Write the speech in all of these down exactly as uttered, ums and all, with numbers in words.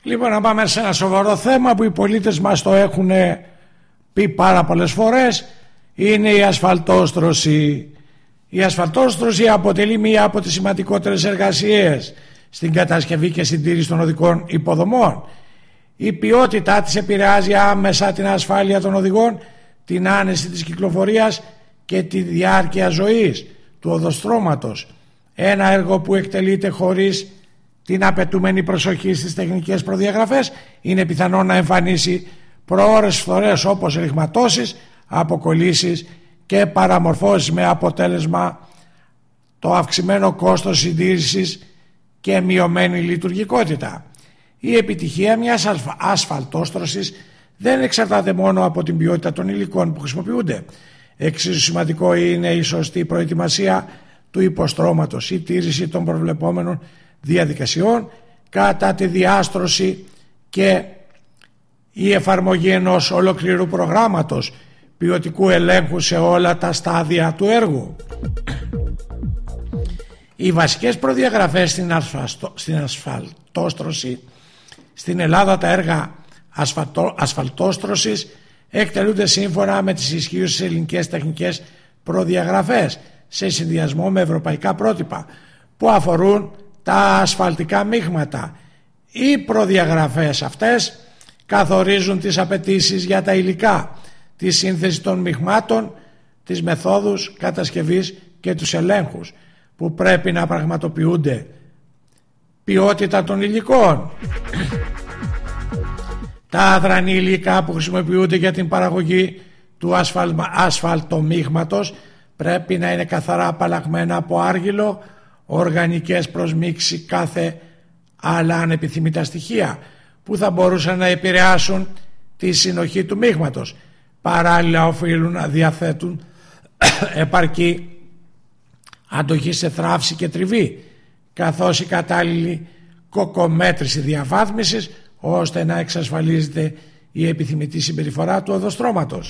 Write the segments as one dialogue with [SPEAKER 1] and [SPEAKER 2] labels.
[SPEAKER 1] Λοιπόν, να πάμε σε ένα σοβαρό θέμα που οι πολίτες μας το έχουν πει πάρα πολλές φορές. Είναι η ασφαλτόστρωση. Η ασφαλτόστρωση αποτελεί μία από τις σημαντικότερες εργασίες στην κατασκευή και συντήρηση των οδικών υποδομών. Η ποιότητά της επηρεάζει άμεσα την ασφάλεια των οδηγών, την άνεση της κυκλοφορίας και τη διάρκεια ζωής του οδοστρώματος. Ένα έργο που εκτελείται χωρίς την απαιτούμενη προσοχή στις τεχνικές προδιαγραφές είναι πιθανό να εμφανίσει προώρες φθορές όπως ρηγματώσεις, αποκολλήσεις και παραμορφώσεις, με αποτέλεσμα το αυξημένο κόστος συντήρησης και μειωμένη λειτουργικότητα. Η επιτυχία μιας ασφαλτόστρωσης δεν εξαρτάται μόνο από την ποιότητα των υλικών που χρησιμοποιούνται. Εξίσου σημαντικό είναι η σωστή προετοιμασία του υποστρώματος, η τήρηση των προβλεπόμενων διαδικασιών κατά τη διάστρωση και η εφαρμογή ενός ολοκληρού προγράμματος ποιοτικού ελέγχου σε όλα τα στάδια του έργου. Οι βασικές προδιαγραφές στην, ασφαλτό, στην ασφαλτόστρωση στην Ελλάδα, τα έργα ασφαλτό, ασφαλτόστρωσης εκτελούνται σύμφωνα με τις ισχύουσες ελληνικές τεχνικές προδιαγραφές σε συνδυασμό με ευρωπαϊκά πρότυπα που αφορούν τα ασφαλτικά μείγματα. Οι προδιαγραφές αυτές καθορίζουν τις απαιτήσεις για τα υλικά, τη σύνθεση των μειγμάτων, τις μεθόδους κατασκευής και τους ελέγχους που πρέπει να πραγματοποιούνται. Ποιότητα των υλικών. Τα αδρανή υλικά που χρησιμοποιούνται για την παραγωγή του ασφαλ... ασφαλτομείγματος πρέπει να είναι καθαρά απαλλαγμένα από άργυλο, οργανικές προσμίξεις, κάθε άλλα ανεπιθυμητά στοιχεία που θα μπορούσαν να επηρεάσουν τη συνοχή του μείγματος. Παράλληλα οφείλουν να διαθέτουν επαρκή αντοχή σε θράψη και τριβή, καθώς η κατάλληλη κοκομέτρηση διαβάθμισης, ώστε να εξασφαλίζεται η επιθυμητή συμπεριφορά του οδοστρώματος.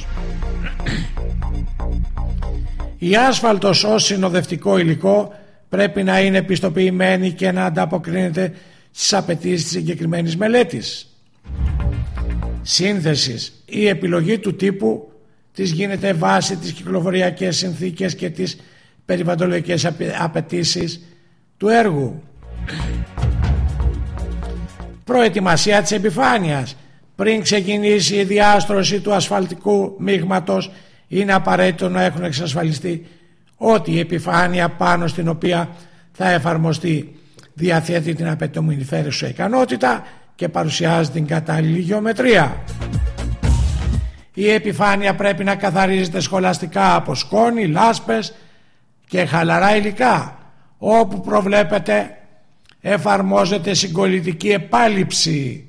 [SPEAKER 1] Η άσφαλτος ως συνοδευτικό υλικό πρέπει να είναι πιστοποιημένη και να ανταποκρίνεται στις απαιτήσεις της συγκεκριμένης μελέτης σύνθεσης. Η επιλογή του τύπου της γίνεται βάσει τις κυκλοφοριακές συνθήκες και τις περιβαλλοντικές απαιτήσεις του έργου. Προετοιμασία της επιφάνειας. Πριν ξεκινήσει η διάστρωση του ασφαλτικού μείγματος, είναι απαραίτητο να έχουν εξασφαλιστεί ότι η επιφάνεια πάνω στην οποία θα εφαρμοστεί διαθέτει την απαιτούμενη φέρεσσα ικανότητα και παρουσιάζει την κατάλληλη γεωμετρία. Η επιφάνεια πρέπει να καθαρίζεται σχολαστικά από σκόνη, λάσπες και χαλαρά υλικά. Όπου προβλέπεται εφαρμόζεται συγκολλητική επάλυψη.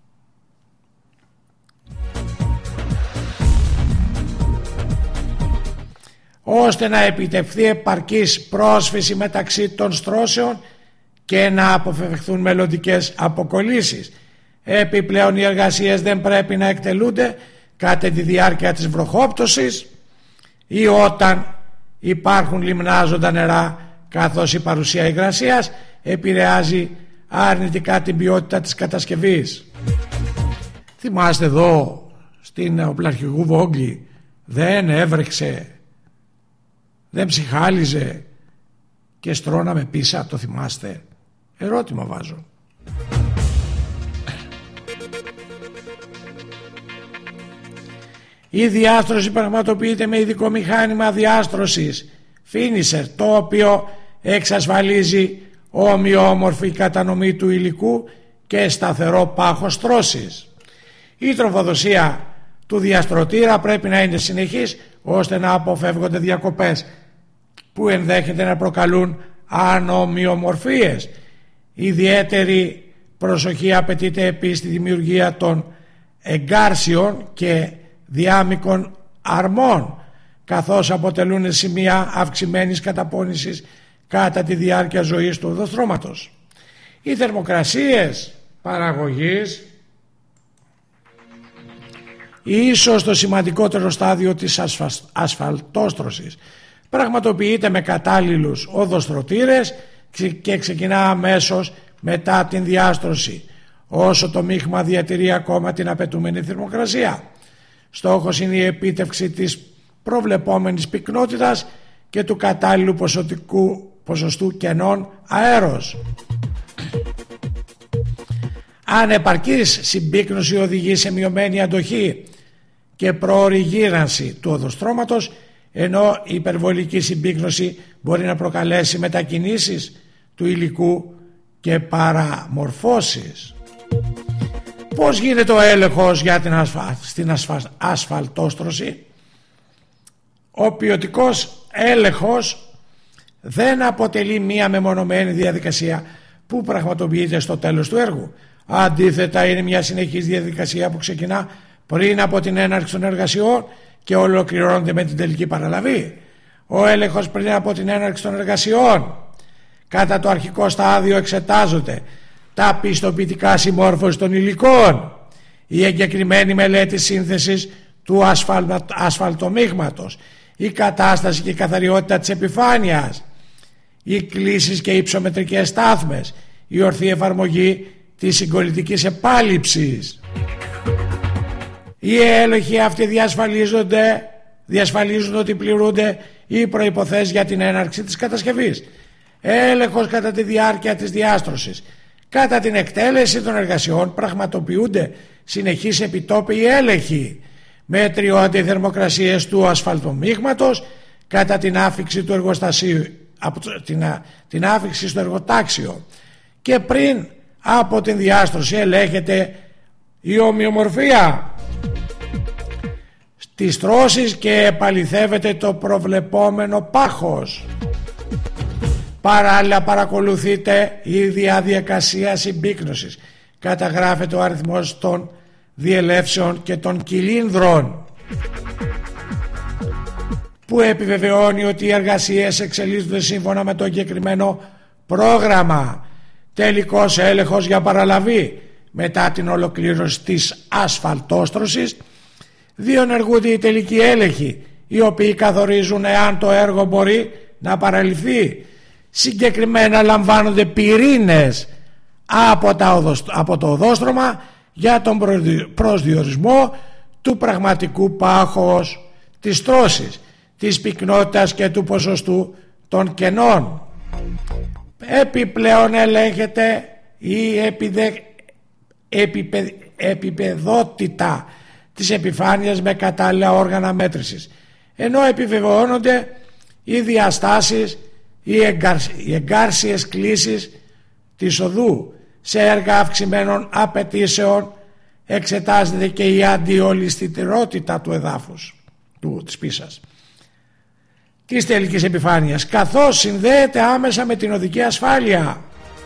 [SPEAKER 1] Ώστε να επιτευχθεί επαρκής πρόσφυση μεταξύ των στρώσεων και να αποφευχθούν μελλοντικές αποκολλήσεις. Επιπλέον οι εργασίες δεν πρέπει να εκτελούνται κατά τη διάρκεια της βροχόπτωσης ή όταν υπάρχουν λιμνάζοντα νερά, καθώς η παρουσία υγρασίας επηρεάζει αρνητικά την ποιότητα της κατασκευής. Θυμάστε εδώ στην οπλαρχηγού Βόγγλη δεν έβρεξε, δεν ψυχάλιζε και στρώναμε πίσα, το θυμάστε? Ερώτημα βάζω. Η διάστρωση πραγματοποιείται με ειδικό μηχάνημα διάστρωσης finisher, το οποίο εξασφαλίζει ομοιόμορφη κατανομή του υλικού και σταθερό πάχος στρώσης. Η τροφοδοσία του διαστρωτήρα πρέπει να είναι συνεχής, ώστε να αποφεύγονται διακοπές που ενδέχεται να προκαλούν ανομοιομορφίες. Ιδιαίτερη προσοχή απαιτείται επίσης στη δημιουργία των εγκάρσιων και διάμικων αρμών, καθώς αποτελούν σημεία αυξημένης καταπώνησης κατά τη διάρκεια ζωής του οδοστρώματος. Οι θερμοκρασίες παραγωγής, ίσως το σημαντικότερο στάδιο της ασφα... ασφαλτόστρωσης, πραγματοποιείται με κατάλληλους οδοστρωτήρες και ξεκινά αμέσως μετά την διάστρωση. όσο το μείγμα διατηρεί ακόμα την απαιτούμενη θερμοκρασία. Στόχος είναι η επίτευξη της προβλεπόμενης πυκνότητας και του κατάλληλου ποσοτικού, ποσοστού κενών αέρος. Αν επαρκής συμπύκνωση οδηγεί σε μειωμένη αντοχή και πρόωρη γύρανση του οδοστρώματος, ενώ η υπερβολική συμπύκνωση μπορεί να προκαλέσει μετακινήσεις του υλικού και παραμορφώσεις. Πώς γίνεται ο έλεγχος για την ασφα... στην ασφα... ασφαλτόστρωση? Ο ποιοτικός έλεγχος δεν αποτελεί μία μεμονωμένη διαδικασία που πραγματοποιείται στο τέλος του έργου. Αντίθετα, είναι μια συνεχής διαδικασία που ξεκινά πριν από την έναρξη των εργασιών και ολοκληρώνεται με την τελική παραλαβή. Ο έλεγχος πριν από την έναρξη των εργασιών: κατά το αρχικό στάδιο εξετάζονται τα πιστοποιητικά συμμόρφωσης των υλικών, η εγκεκριμένη μελέτη σύνθεσης του ασφαλμα... ασφαλτομείγματος, η κατάσταση και η καθαριότητα της επιφάνειας, οι κλίσεις και οι υψομετρικές στάθμες, η ορθή εφαρμογή της συγκολητικής επάλυψης. Οι έλεγχοι αυτοί διασφαλίζονται, διασφαλίζουν ότι πληρούνται οι προϋποθέσεις για την έναρξη της κατασκευής. Έλεγχος κατά τη διάρκεια της διάστρωσης. Κατά την εκτέλεση των εργασιών πραγματοποιούνται συνεχείς επιτόπιοι έλεγχοι. Μετριώνται οι θερμοκρασίες του ασφαλτομείγματος κατά την άφιξη του εργοστασίου, από την, την άφιξη στο εργοτάξιο, και πριν από την διάστρωση ελέγχεται η ομοιομορφία της τρώσης και επαληθεύεται το προβλεπόμενο πάχος. Παράλληλα παρακολουθείται η διαδικασία συμπύκνωσης. Καταγράφεται ο αριθμός των διελεύσεων και των κυλίνδρων που επιβεβαιώνει ότι οι εργασίες εξελίσσονται σύμφωνα με το εγκεκριμένο πρόγραμμα. Τελικός έλεγχος για παραλαβή. Μετά την ολοκλήρωση της ασφαλτόστρωσης διενεργούνται οι τελικοί έλεγχοι, οι οποίοι καθορίζουν εάν το έργο μπορεί να παραλυθεί. Συγκεκριμένα λαμβάνονται πυρήνες από, τα οδοστ... από το οδόστρωμα για τον προσδιορισμό του πραγματικού πάχος της τρώσης, της πυκνότητας και του ποσοστού των κενών. Επιπλέον ελέγχεται η επιδε... επιπε... επιπεδότητα της επιφάνειας με κατάλληλα όργανα μέτρησης, ενώ επιβεβαιώνονται οι διαστάσεις, οι, εγκάρ... οι εγκάρσιες κλίσεις της οδού. Σε έργα αυξημένων απαιτήσεων εξετάζεται και η αντιολισθητερότητα του εδάφους, του, της πίσας, της τελικής επιφάνειας, καθώς συνδέεται άμεσα με την οδική ασφάλεια.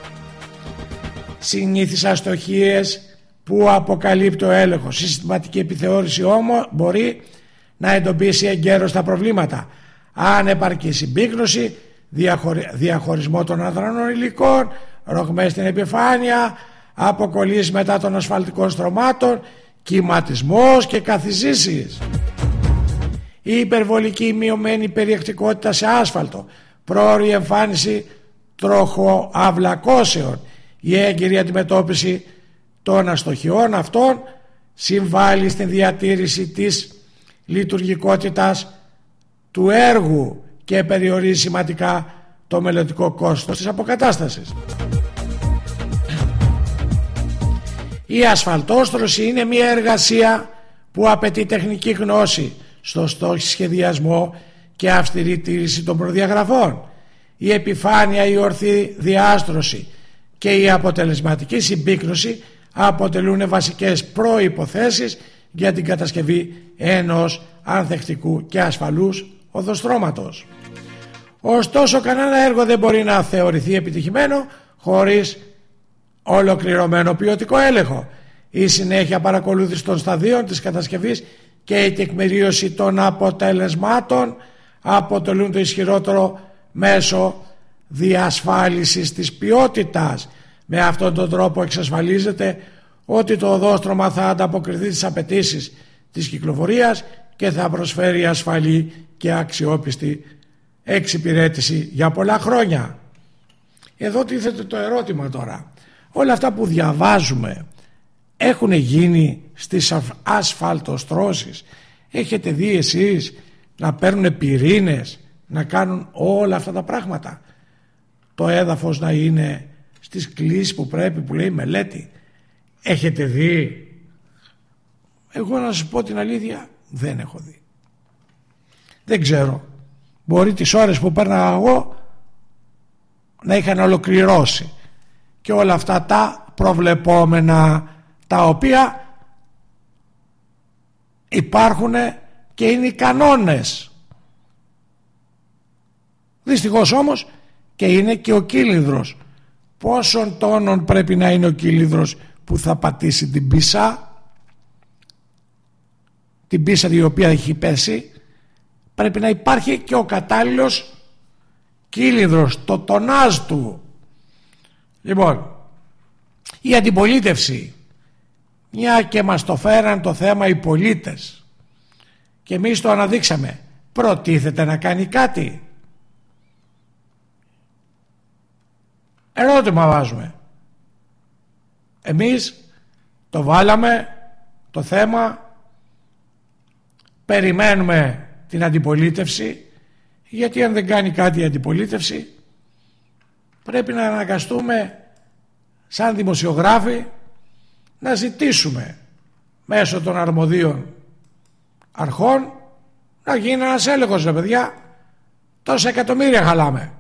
[SPEAKER 1] Συνήθεις αστοχίες που αποκαλύπτει ο έλεγχος. Η συστηματική επιθεώρηση όμως μπορεί να εντοπίσει εγκαίρως τα προβλήματα. Αν επαρκή συμπύκνωση, διαχωρι... διαχωρισμό των αδρανών υλικών, ρογμές στην επιφάνεια, αποκολλήσεις μετά των ασφαλτικών στρωμάτων, κυματισμός και καθιζήσεις. Η υπερβολική μειωμένη περιεκτικότητα σε άσφαλτο, πρόωρη εμφάνιση τροχοαυλακώσεων, η έγκυρη αντιμετώπιση των αστοχιών αυτών συμβάλλει στην διατήρηση της λειτουργικότητας του έργου και περιορίζει σημαντικά το μελλοντικό κόστος της αποκατάστασης. Η ασφαλτόστρωση είναι μια εργασία που απαιτεί τεχνική γνώση, σωστό σχεδιασμό και αυστηρή τήρηση των προδιαγραφών. Η επιφάνεια, η ορθή διάστρωση και η αποτελεσματική συμπύκνωση αποτελούν βασικές προϋποθέσεις για την κατασκευή ενός ανθεκτικού και ασφαλούς οδοστρώματος. Ωστόσο, κανένα έργο δεν μπορεί να θεωρηθεί επιτυχημένο χωρίς ολοκληρωμένο ποιοτικό έλεγχο. Η συνέχεια παρακολούθηση των σταδίων της κατασκευής και η τεκμηρίωση των αποτελεσμάτων αποτελούν το ισχυρότερο μέσο διασφάλισης της ποιότητας. Με αυτόν τον τρόπο εξασφαλίζεται ότι το οδόστρωμα θα ανταποκριθεί στις απαιτήσεις της κυκλοφορίας και θα προσφέρει ασφαλή και αξιόπιστη εξυπηρέτηση για πολλά χρόνια. Εδώ τίθεται το ερώτημα τώρα. Όλα αυτά που διαβάζουμε έχουν γίνει στις ασφαλτοστρώσεις? Έχετε δει εσείς να παίρνουν πυρήνες, να κάνουν όλα αυτά τα πράγματα? Το έδαφος να είναι στις κλίσεις που πρέπει, που λέει μελέτη? Έχετε δει? Εγώ να σας πω την αλήθεια, δεν έχω δει. Δεν ξέρω. Μπορεί τις ώρες που παίρναγα εγώ να είχαν ολοκληρώσει και όλα αυτά τα προβλεπόμενα, τα οποία υπάρχουν και είναι οι κανόνες. Δυστυχώς όμως και είναι και ο κύλινδρος. Πόσων τόνων πρέπει να είναι ο κύλινδρος που θα πατήσει την πίσα, την πίσα η οποία έχει πέσει? Πρέπει να υπάρχει και ο κατάλληλος κύλινδρος, το τονάζ του. Λοιπόν, η αντιπολίτευση, μια και μας το φέραν το θέμα οι πολίτες και εμείς το αναδείξαμε, προτίθεται να κάνει κάτι? Ερώτημα βάζουμε. Εμείς το βάλαμε το θέμα, περιμένουμε την αντιπολίτευση, γιατί αν δεν κάνει κάτι η αντιπολίτευση πρέπει να αναγκαστούμε σαν δημοσιογράφοι να ζητήσουμε μέσω των αρμοδίων αρχών να γίνει ένας έλεγχος. Ρε παιδιά, τόσα εκατομμύρια χαλάμε.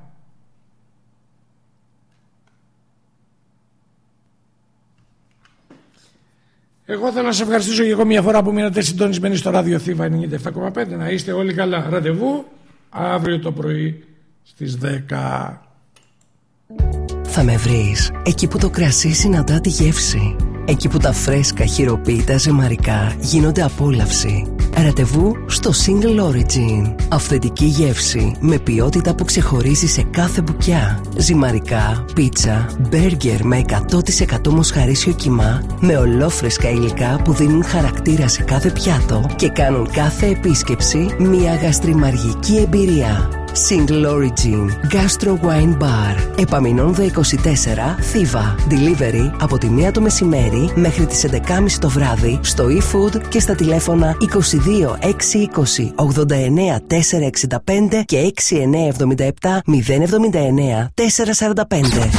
[SPEAKER 1] Εγώ θέλω να σας ευχαριστήσω και εγώ μια φορά που μείνατε συντονισμένοι στο ράδιο Θήβα ενενήντα επτά κόμμα πέντε. Να είστε όλοι καλά. Ραντεβού αύριο το πρωί στις δέκα.
[SPEAKER 2] Θα με βρεις εκεί που το κρασί συναντά τη γεύση, εκεί που τα φρέσκα χειροποίητα ζυμαρικά γίνονται απόλαυση. Ραντεβού στο Single Origin. Αυθεντική γεύση με ποιότητα που ξεχωρίζει σε κάθε μπουκιά. Ζυμαρικά, πίτσα, μπέργκερ με εκατό τοις εκατό μοσχαρίσιο κιμά, με ολόφρεσκα υλικά που δίνουν χαρακτήρα σε κάθε πιάτο και κάνουν κάθε επίσκεψη μια γαστριμαργική εμπειρία. Single Origin Gastro Wine Bar, Επαμεινώνδα είκοσι τέσσερα, Θήβα. Delivery από τη μία το μεσημέρι μέχρι τις έντεκα και μισή το βράδυ στο eFood και στα τηλέφωνα είκοσι δύο έξι είκοσι ογδόντα εννέα τετρακόσια εξήντα πέντε και έξι εννέα εβδομήντα επτά μηδέν εβδομήντα εννέα τετρακόσια σαράντα πέντε.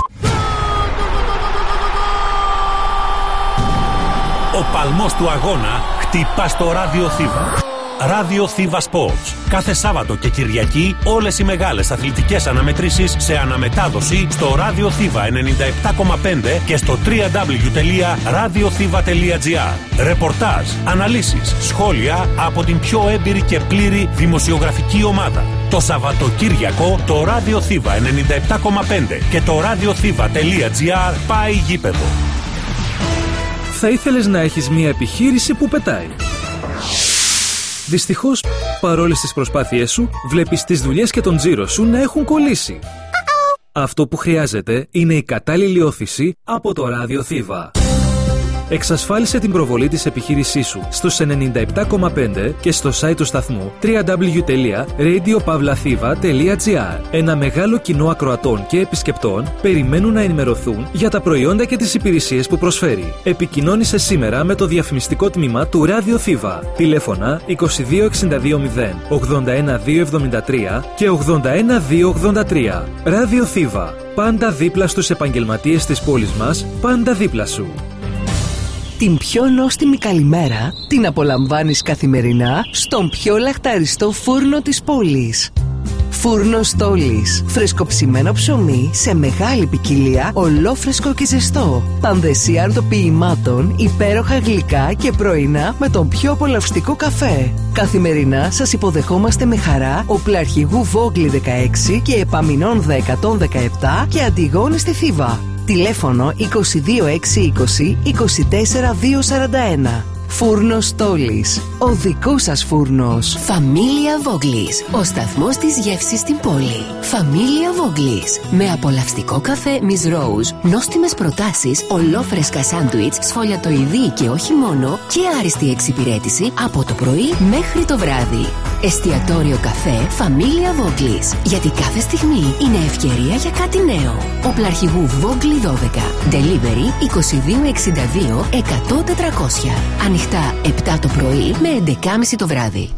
[SPEAKER 3] Ο παλμός του αγώνα χτυπά στο ράδιο Θήβα. Ράδιο Θήβα Sports. Κάθε Σάββατο και Κυριακή όλες οι μεγάλες αθλητικές αναμετρήσεις σε αναμετάδοση στο ράδιο Θήβα ενενήντα επτά κόμμα πέντε και στο double-u double-u double-u τελεία ραδιοθήβα τελεία τζι άρ. Ρεπορτάζ, αναλύσεις, σχόλια από την πιο έμπειρη και πλήρη δημοσιογραφική ομάδα. Το Σαββατοκύριακο το ράδιο Θήβα ενενήντα επτά κόμμα πέντε και το ραδιοθήβα τελεία τζι άρ πάει γήπεδο.
[SPEAKER 4] Θα ήθελες να έχεις μια επιχείρηση που πετάει. Δυστυχώς, παρόλες τις προσπάθειές σου, βλέπεις τις δουλειές και τον τζίρο σου να έχουν κολλήσει. Αυτό που χρειάζεται είναι η κατάλληλη όθηση από το ράδιο Θήβα. Εξασφάλισε την προβολή της επιχείρησής σου στους ενενήντα επτά κόμμα πέντε και στο site του σταθμού double-u double-u double-u τελεία radio pavlathiva τελεία τζι άρ. Ένα μεγάλο κοινό ακροατών και επισκεπτών περιμένουν να ενημερωθούν για τα προϊόντα και τις υπηρεσίες που προσφέρει. Επικοινώνησε σήμερα με το διαφημιστικό τμήμα του Ράδιο Θήβα. Τηλέφωνα είκοσι δύο εξήντα δύο μηδέν ογδόντα ένα δύο εβδομήντα τρία και ογδόντα ένα δύο ογδόντα τρία. Ράδιο Θήβα. Πάντα δίπλα στους επαγγελματίες της πόλης μας, πάντα δίπλα σου.
[SPEAKER 2] Την πιο νόστιμη καλημέρα την απολαμβάνεις καθημερινά στον πιο λαχταριστό φούρνο της πόλης. Φούρνος Στόλης. Φρεσκοψημένο ψωμί σε μεγάλη ποικιλία, ολόφρεσκο και ζεστό. Πανδεσίαρτο ποιημάτων, υπέροχα γλυκά και πρωινά με τον πιο απολαυστικό καφέ. Καθημερινά σας υποδεχόμαστε με χαρά Οπλαρχηγού Βόγκλη δεκαέξι και Επαμεινώνδα εκατόν δεκαεπτά και Αντιγόνη στη Θήβα. Τηλέφωνο είκοσι δύο έξι είκοσι είκοσι τέσσερα δύο σαράντα ένα. Φούρνος Στόλης. Ο δικός σας φούρνος.
[SPEAKER 5] Φαμίλια Βόγκλης. Ο σταθμός της γεύσης στην πόλη. Φαμίλια Βόγκλης. Με απολαυστικό καφέ Miss Rose, νόστιμες προτάσεις, ολόφρεσκα σάντουιτς, σφολιατοειδή και όχι μόνο, και άριστη εξυπηρέτηση από το πρωί μέχρι το βράδυ. Εστιατόριο καφέ Φαμίλια Voglis. Γιατί κάθε στιγμή είναι ευκαιρία για κάτι νέο. Οπλαρχηγού Vogli δώδεκα. Delivery είκοσι δύο εξήντα δύο εκατό τετρακόσια. Ανοιχτά επτά το πρωί με έντεκα και μισή το βράδυ.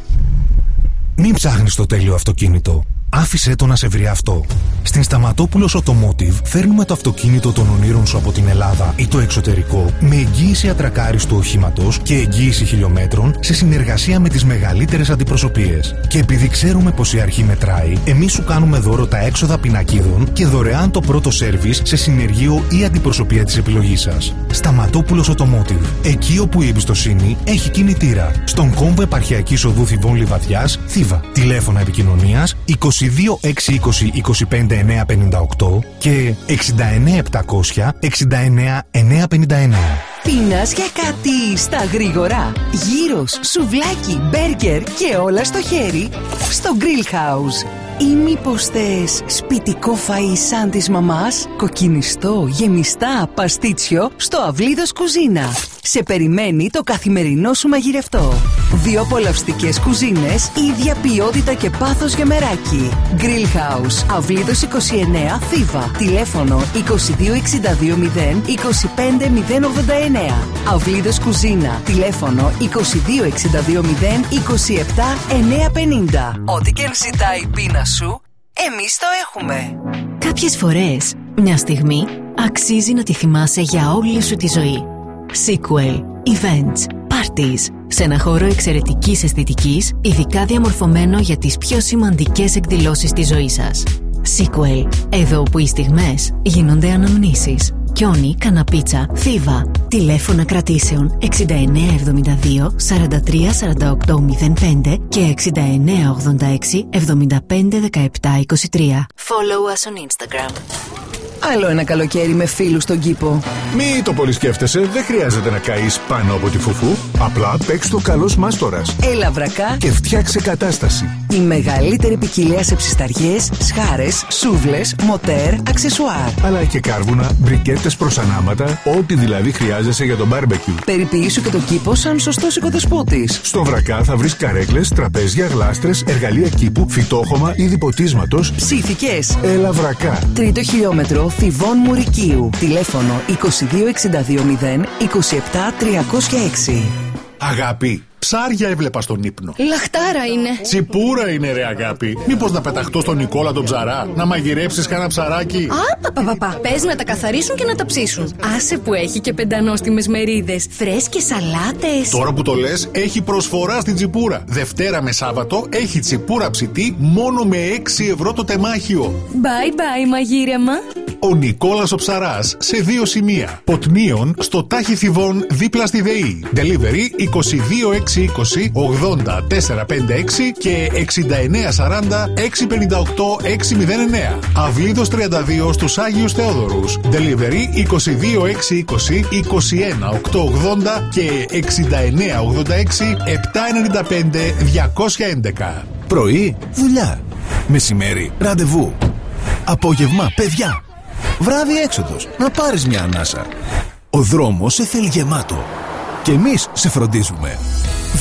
[SPEAKER 6] Μην ψάχνεις το τέλειο αυτοκίνητο. Άφησέ το να σε βρει αυτό. Στην Σταματόπουλος Automotive φέρνουμε το αυτοκίνητο των ονείρων σου από την Ελλάδα ή το εξωτερικό με εγγύηση ατρακάριστου οχήματος και εγγύηση χιλιόμετρων σε συνεργασία με τις μεγαλύτερες αντιπροσωπείες. Και επειδή ξέρουμε πως η αρχή μετράει, εμείς σου κάνουμε δώρο τα έξοδα πινακίδων και δωρεάν το πρώτο σέρβις σε συνεργείο ή αντιπροσωπεία της επιλογής σας. Σταματόπουλος Automotive. Εκεί όπου η εμπιστοσύνη έχει κινητήρα. Στον κόμβο Επαρχιακής Οδού Θηβών Λιβαδιάς, Θήβα. Τηλέφωνα επικοινωνίας είκοσι δύο εξακόσια είκοσι είκοσι πέντε εννιακόσια πενήντα οκτώ και εξήντα εννέα επτακόσια εξήντα εννέα εννιακόσια πενήντα εννέα.
[SPEAKER 2] Πίνας για κάτι στα γρήγορα. Γύρος, σουβλάκι, μπέργκερ και όλα στο χέρι στο Grill House. Ή μήπως θες σπιτικό φαΐ σαν της μαμάς, κοκκινιστό, γεμιστά, παστίτσιο στο Αυλίδος Κουζίνα. Σε περιμένει το καθημερινό σου μαγειρευτό. Δύο απολαυστικές κουζίνες, ίδια ποιότητα και πάθος για μεράκι. Grill House, Αυλίδος είκοσι εννέα, Θήβα. Τηλέφωνο είκοσι δύο εξήντα δύο μηδέν είκοσι πέντε μηδέν ογδόντα εννέα. Αυλίδος Κουζίνα. Τηλέφωνο είκοσι δύο εξήντα δύο μηδέν είκοσι επτά εννιακόσια πενήντα. Ό,τι και αν ζητάει η πείνα σου, εμείς το έχουμε.
[SPEAKER 5] Κάποιες φορές, μια στιγμή αξίζει να τη θυμάσαι για όλη σου τη ζωή. Sequel, events, parties. Σε ένα χώρο εξαιρετικής αισθητικής, ειδικά διαμορφωμένο για τις πιο σημαντικές εκδηλώσεις της ζωής σας. Sequel, εδώ που οι στιγμές γίνονται αναμνήσεις. Κιόνι, Καναπίτσα, Θήβα. Τηλέφωνα κρατήσεων εξήντα εννέα εβδομήντα δύο σαράντα τρία σαράντα οκτώ μηδέν πέντε και εξήντα εννέα ογδόντα έξι εβδομήντα πέντε δεκαεπτά είκοσι τρία. Follow us on Instagram.
[SPEAKER 2] Άλλο ένα καλοκαίρι με φίλους στον κήπο.
[SPEAKER 7] Μη το πολύ σκέφτεσαι, δεν χρειάζεται να καείς πάνω από τη φουφού. Απλά παίξ' το καλός μάστορας.
[SPEAKER 2] Έλα βρακά
[SPEAKER 7] Και φτιάξε κατάσταση.
[SPEAKER 2] η μεγαλύτερη ποικιλία σε ψισταριές, σχάρες, σούβλες, μοτέρ, αξεσουάρ.
[SPEAKER 7] Αλλά και κάρβουνα, μπρικέτες προς ανάματα, ό,τι δηλαδή χρειάζεσαι για τον μπάρμπεκιου.
[SPEAKER 2] Περιποιήσου και το κήπο σαν σωστός οικοδεσπότης.
[SPEAKER 7] Στο Βρακά θα βρεις καρέκλες, τραπέζια, γλάστρες, εργαλεία κήπου, φυτόχωμα, είδη ποτίσματος.
[SPEAKER 2] Ψήθηκες.
[SPEAKER 7] Έλα Βρακά.
[SPEAKER 2] Τρίτο χιλιόμετρο Θηβών Μουρικίου. Τηλέφωνο είκοσι δύο εξήντα δύο μηδέν είκοσι επτά τριακόσια έξι.
[SPEAKER 7] Αγάπη, ψάρια έβλεπα στον ύπνο.
[SPEAKER 8] Λαχτάρα είναι.
[SPEAKER 7] Τσιπούρα είναι ρε αγάπη. Μήπως να πεταχτώ στον Νικόλα τον ψαρά, να μαγειρέψεις κανένα ψαράκι.
[SPEAKER 8] Α, πα, πα, πα. Πες να τα καθαρίσουν και να τα ψήσουν. Άσε που έχει και πεντανόστιμες μερίδες. Φρέσκες σαλάτες.
[SPEAKER 7] Τώρα που το λες, έχει προσφορά στην Τσιπούρα. Δευτέρα με Σάββατο έχει τσιπούρα ψητή μόνο με έξι ευρώ το τεμάχιο.
[SPEAKER 8] Bye bye μαγείρεμα.
[SPEAKER 7] Ο Νικόλας ο Ψαράς σε δύο σημεία. Ποτνίων στο Τάχι Θηβών δίπλα στη ΔΕΗ. Delivery είκοσι δύο εξακόσια είκοσι ογδόντα τετρακόσια πενήντα έξι και εξήντα εννέα σαράντα εξακόσια πενήντα οκτώ εξακόσια εννέα. Αυλίδος τριάντα δύο στους Άγιους Θεόδωρους. Delivery είκοσι δύο εξακόσια είκοσι είκοσι ένα οκτακόσια ογδόντα και εξήντα εννέα ογδόντα έξι επτακόσια ενενήντα πέντε διακόσια έντεκα.
[SPEAKER 9] Πρωί, δουλειά. Μεσημέρι, ραντεβού. Απόγευμα, παιδιά. Βράδυ, έξοδος. Να πάρεις μια ανάσα. Ο δρόμος σε θέλει γεμάτο. Και εμείς σε φροντίζουμε.